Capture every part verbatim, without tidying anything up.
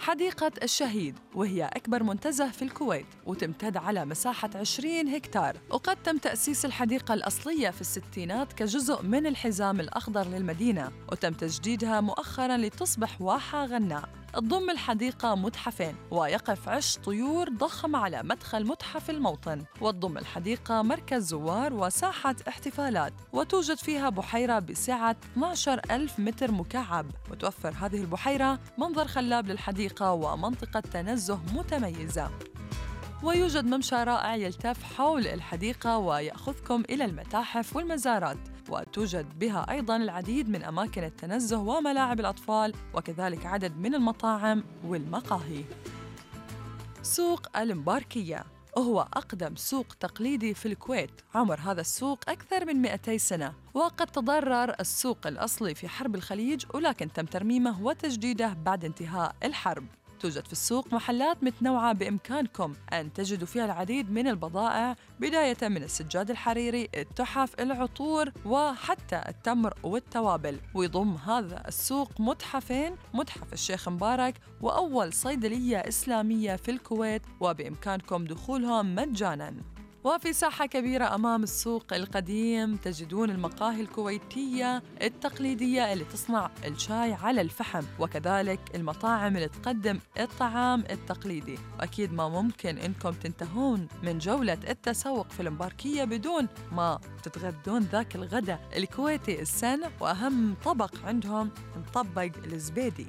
حديقة الشهيد، وهي أكبر منتزه في الكويت وتمتد على مساحة عشرين هكتار. وقد تم تأسيس الحديقة الأصلية في الستينات كجزء من الحزام الأخضر للمدينة، وتم تجديدها مؤخراً لتصبح واحة غناء. تضم الحديقة متحفين، ويقف عش طيور ضخم على مدخل متحف الموطن، وتضم الحديقة مركز زوار وساحة احتفالات، وتوجد فيها بحيرة بسعة اثني عشر ألف متر مكعب، وتوفر هذه البحيرة منظر خلاب للحديقة ومنطقة تنزه متميزة. ويوجد ممشى رائع يلتف حول الحديقة ويأخذكم إلى المتاحف والمزارات، وتوجد بها أيضاً العديد من أماكن التنزه وملاعب الأطفال، وكذلك عدد من المطاعم والمقاهي. سوق المباركية وهو أقدم سوق تقليدي في الكويت. عمر هذا السوق أكثر من مئتي سنة، وقد تضرر السوق الأصلي في حرب الخليج، ولكن تم ترميمه وتجديده بعد انتهاء الحرب. توجد في السوق محلات متنوعة بإمكانكم أن تجدوا فيها العديد من البضائع، بداية من السجاد الحريري، التحف، العطور، وحتى التمر والتوابل. ويضم هذا السوق متحفين، متحف الشيخ مبارك وأول صيدلية إسلامية في الكويت، وبإمكانكم دخولهم مجاناً. وفي ساحة كبيرة أمام السوق القديم تجدون المقاهي الكويتية التقليدية اللي تصنع الشاي على الفحم، وكذلك المطاعم اللي تقدم الطعام التقليدي. وأكيد ما ممكن إنكم تنتهون من جولة التسوق في المباركية بدون ما تتغدون ذاك الغداء الكويتي السن، وأهم طبق عندهم مطبق الزبيدي.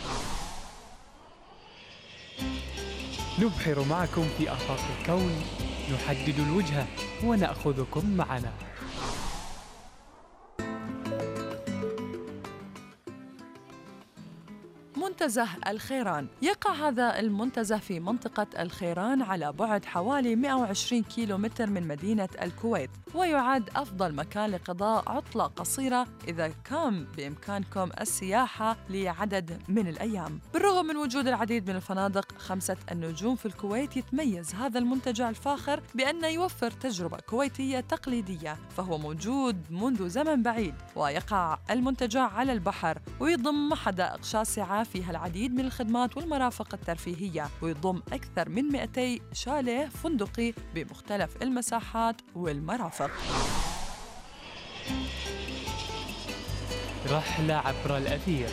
نبحر معكم في آفاق الكون، نحدد الوجهة ونأخذكم معنا. منتزه الخيران. يقع هذا المنتزه في منطقة الخيران على بعد حوالي مئة وعشرين كيلو متر من مدينة الكويت، ويعد أفضل مكان لقضاء عطلة قصيرة إذا كان بإمكانكم السياحة لعدد من الأيام. بالرغم من وجود العديد من الفنادق خمسة النجوم في الكويت، يتميز هذا المنتجع الفاخر بأنه يوفر تجربة كويتية تقليدية، فهو موجود منذ زمن بعيد، ويقع المنتجع على البحر، ويضم حدائق شاسعة فيها العديد من الخدمات والمرافق الترفيهية، ويضم أكثر من مئتي شاليه فندقي بمختلف المساحات والمرافق. رحلة عبر الأثير.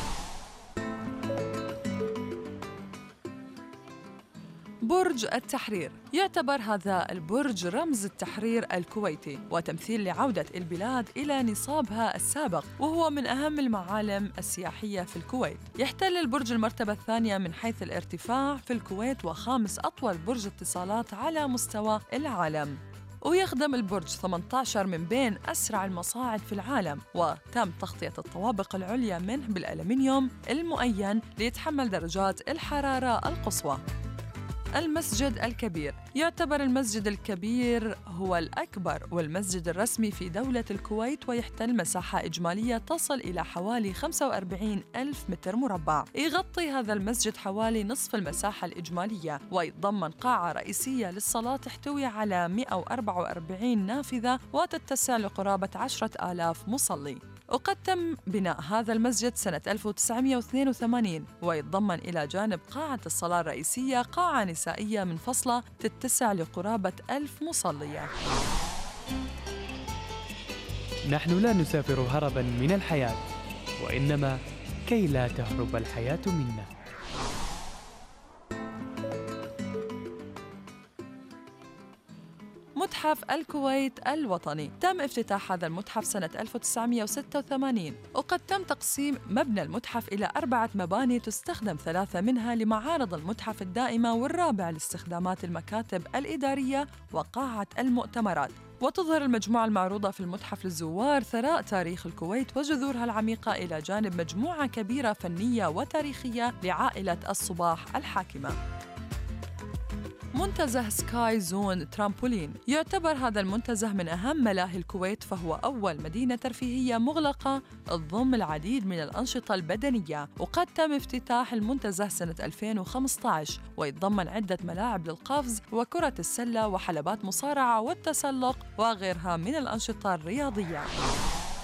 برج التحرير. يعتبر هذا البرج رمز التحرير الكويتي وتمثيل لعودة البلاد إلى نصابها السابق، وهو من أهم المعالم السياحية في الكويت. يحتل البرج المرتبة الثانية من حيث الارتفاع في الكويت، وخامس أطول برج اتصالات على مستوى العالم. ويخدم البرج ثمانية عشر من بين أسرع المصاعد في العالم، وتم تغطية الطوابق العليا منه بالألمنيوم المؤين ليتحمل درجات الحرارة القصوى. المسجد الكبير. يعتبر المسجد الكبير هو الأكبر والمسجد الرسمي في دولة الكويت، ويحتل مساحة إجمالية تصل إلى حوالي خمسة وأربعين ألف متر مربع. يغطي هذا المسجد حوالي نصف المساحة الإجمالية، ويتضمن قاعة رئيسية للصلاة تحتوي على مئة وأربعة وأربعين نافذة وتتسع لقرابة عشرة آلاف مصلي. وقد تم بناء هذا المسجد سنة ألف وتسعمئة واثنين وثمانين، ويتضمن إلى جانب قاعة الصلاة الرئيسية قاعة نسائية منفصلة تتسع لقرابة ألف مصلية. نحن لا نسافر هرباً من الحياة، وإنما كي لا تهرب الحياة منا. متحف الكويت الوطني. تم افتتاح هذا المتحف سنة ألف وتسعمئة وستة وثمانين، وقد تم تقسيم مبنى المتحف إلى أربعة مباني تستخدم ثلاثة منها لمعارض المتحف الدائمة، والرابع لاستخدامات المكاتب الإدارية وقاعة المؤتمرات. وتظهر المجموعة المعروضة في المتحف للزوار ثراء تاريخ الكويت وجذورها العميقة، إلى جانب مجموعة كبيرة فنية وتاريخية لعائلة الصباح الحاكمة. منتزه سكاي زون ترامبولين. يعتبر هذا المنتزه من أهم ملاهي الكويت، فهو أول مدينة ترفيهية مغلقة تضم العديد من الأنشطة البدنية، وقد تم افتتاح المنتزه سنة ألفين وخمسة عشر، ويتضمن عدة ملاعب للقفز وكرة السلة وحلبات مصارعة والتسلق وغيرها من الأنشطة الرياضية.